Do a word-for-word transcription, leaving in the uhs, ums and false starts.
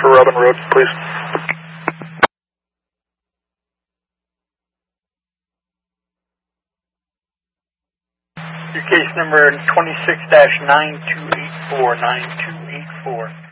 for Robin Road, please. Your case number twenty-six dash nine two eight four, nine two eight four.